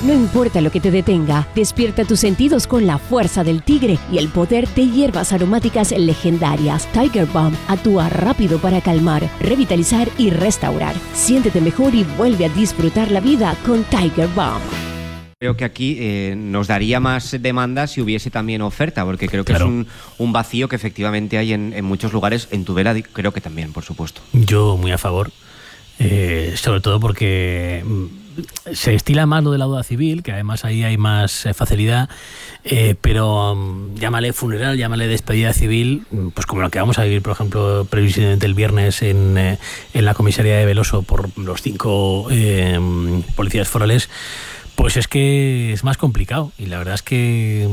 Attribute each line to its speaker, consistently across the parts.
Speaker 1: No importa lo que te detenga, despierta tus sentidos con la fuerza del tigre y el poder de hierbas aromáticas legendarias. Tiger Balm actúa rápido para calmar, revitalizar y restaurar. Siéntete mejor y vuelve a disfrutar la vida con Tiger Balm.
Speaker 2: Creo que aquí nos daría más demanda si hubiese también oferta, porque creo que es un vacío que efectivamente hay en muchos lugares. En Tudela creo que también, por supuesto.
Speaker 3: Yo muy a favor, sobre todo porque se estila más lo de la boda civil, que además ahí hay más facilidad, pero llámale funeral, llámale despedida civil, pues como lo que vamos a vivir, por ejemplo, previsiblemente el viernes en la comisaría de Veloso por los 5 policías forales, pues es que es más complicado. Y la verdad es que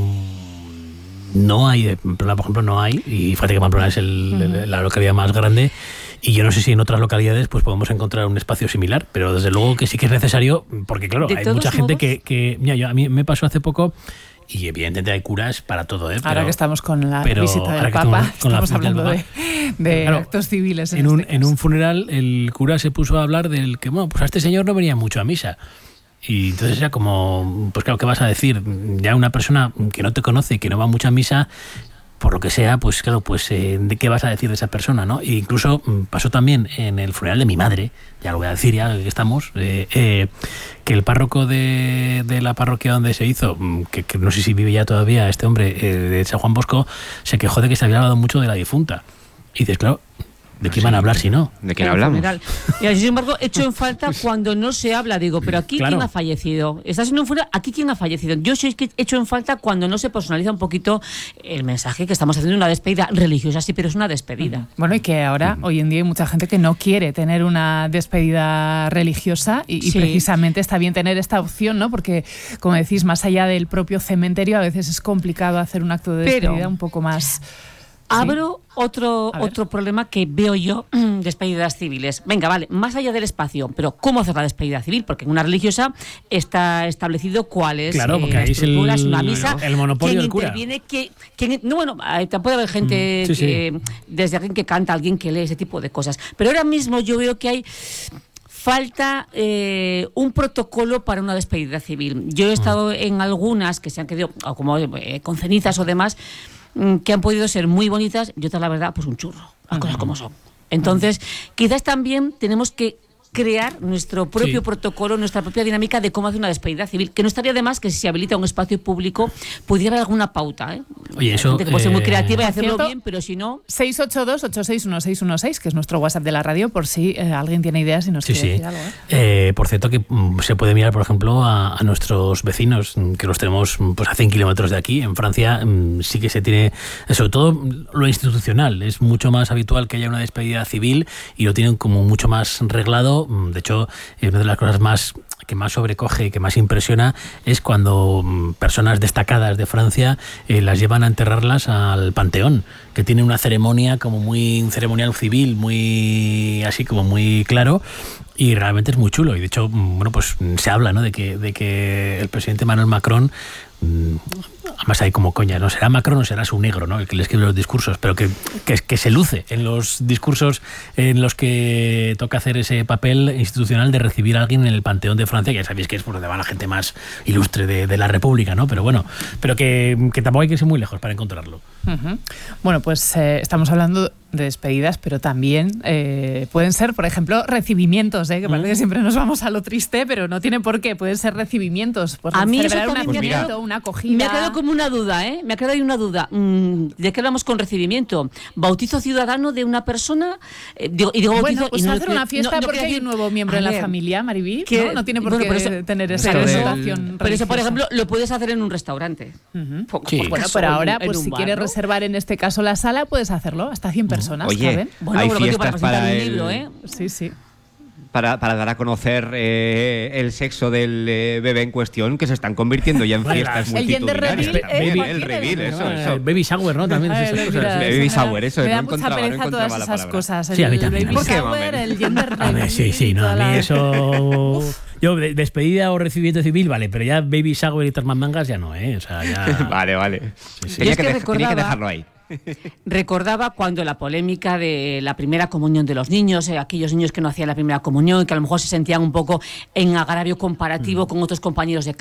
Speaker 3: no hay, por ejemplo, no hay, y fíjate que Pamplona es la localidad más grande, y yo no sé si en otras localidades pues podemos encontrar un espacio similar, pero desde luego que sí que es necesario, porque claro, hay mucha gente que mira, a mí me pasó hace poco, y evidentemente hay curas para todo, ¿eh?
Speaker 4: Ahora que estamos con la visita del Papa, estamos hablando de actos civiles. En
Speaker 3: un funeral el cura se puso a hablar del que, bueno, pues a este señor no venía mucho a misa. Y entonces era como, pues claro, ¿qué vas a decir? Ya una persona que no te conoce y que no va mucho a misa, por lo que sea, pues claro, pues ¿de qué vas a decir de esa persona, no? E incluso pasó también en el funeral de mi madre, ya lo voy a decir, ya que estamos, que el párroco de la parroquia donde se hizo, que no sé si vive ya todavía este hombre, de San Juan Bosco, se quejó de que se había hablado mucho de la difunta. Y dices, claro, ¿de qué van a hablar si no?
Speaker 2: ¿De qué hablamos?
Speaker 5: Y sin embargo, echo en falta cuando no se habla. Digo, pero aquí ¿quién ha fallecido? ¿Estás en un funeral? ¿Aquí quién ha fallecido? Yo sí que echo en falta cuando no se personaliza un poquito el mensaje que estamos haciendo una despedida religiosa, sí, pero es una despedida.
Speaker 4: Bueno, y que ahora, hoy en día, hay mucha gente que no quiere tener una despedida religiosa y precisamente está bien tener esta opción, ¿no? Porque, como decís, más allá del propio cementerio, a veces es complicado hacer un acto de despedida un poco más...
Speaker 5: Abro otro problema que veo yo, despedidas civiles. Venga, vale, más allá del espacio, pero ¿cómo hacer la despedida civil? Porque en una religiosa está establecido cuál es
Speaker 3: porque
Speaker 5: es una misa,
Speaker 3: el monopolio del cura.
Speaker 5: Puede haber gente, desde alguien que canta, alguien que lee, ese tipo de cosas. Pero ahora mismo yo veo que hay... falta un protocolo para una despedida civil. Yo he estado en algunas que se han quedado como con cenizas o demás, que han podido ser muy bonitas y otras, la verdad, pues un churro, las cosas como son. Entonces, quizás también tenemos que crear nuestro propio protocolo, nuestra propia dinámica de cómo hacer una despedida civil, que no estaría de más que si se habilita un espacio público pudiera haber alguna pauta, ¿eh?
Speaker 3: Oye, eso...
Speaker 5: gente que puede ser muy creativa y hacerlo bien, pero si no...
Speaker 4: 682-861616, que es nuestro WhatsApp de la radio, por si alguien tiene ideas y nos quiere decir algo,
Speaker 3: por cierto, que se puede mirar, por ejemplo, a nuestros vecinos, que los tenemos pues a 100 kilómetros de aquí. En Francia sí que se tiene, sobre todo lo institucional, es mucho más habitual que haya una despedida civil y lo tienen como mucho más reglado. De hecho, una de las cosas que más sobrecoge y que más impresiona es cuando personas destacadas de Francia las llevan a enterrarlas al Panteón, que tiene una ceremonia como un ceremonial civil muy así como muy claro, y realmente es muy chulo. Y de hecho, bueno, pues se habla, ¿no?, de que el presidente Emmanuel Macron, además hay como coña, no será Macron o será su negro, ¿no?, el que le escribe los discursos, pero que se luce en los discursos en los que toca hacer ese papel institucional de recibir a alguien en el Panteón de Francia, que ya sabéis que es por donde va la gente más ilustre de la República, ¿no? Pero bueno, que tampoco hay que irse muy lejos para encontrarlo.
Speaker 4: Bueno, pues estamos hablando de despedidas, pero también pueden ser, por ejemplo, recibimientos, que parece que siempre nos vamos a lo triste, pero no tiene por qué, pueden ser recibimientos. Pues
Speaker 5: a mí eso
Speaker 4: también una acogida.
Speaker 5: Me ha quedado como una duda, me ha quedado ahí una duda. ¿De qué hablamos con recibimiento? ¿Bautizo ciudadano de una persona? Digo
Speaker 4: bueno,
Speaker 5: bautizo,
Speaker 4: pues hacer una fiesta porque hay un nuevo miembro en la familia, Mariví, ¿no? Tiene por qué tener esa connotación.
Speaker 5: Pero eso, por ejemplo, lo puedes hacer en un restaurante.
Speaker 4: Bueno, pero ahora, pues si quieres reservar en este caso la sala, puedes hacerlo, hasta 100 personas.
Speaker 2: Oye,
Speaker 4: ¿saben?
Speaker 5: Bueno,
Speaker 2: hay
Speaker 5: para
Speaker 2: fiestas
Speaker 5: presentar un libro,
Speaker 4: Sí.
Speaker 2: Para dar a conocer el sexo del bebé en cuestión, que se están convirtiendo ya en fiestas multitudinarias. El reveal, eso.
Speaker 3: Baby shower, ¿no? También esas cosas.
Speaker 2: Baby shower, eso.
Speaker 4: Me da mucha pereza todas esas cosas.
Speaker 3: Sí, a mí también.
Speaker 4: El baby shower, el gender reveal.
Speaker 3: A ver, sí, no, a mí eso... Yo, despedida o recibimiento civil, vale, pero ya baby shower y termandangas ya no, O sea, ya...
Speaker 2: Vale.
Speaker 5: Sí.
Speaker 2: Tenía que dejarlo ahí.
Speaker 5: Recordaba cuando la polémica de la primera comunión de los niños, aquellos niños que no hacían la primera comunión y que a lo mejor se sentían un poco en agravio comparativo con otros compañeros de clase.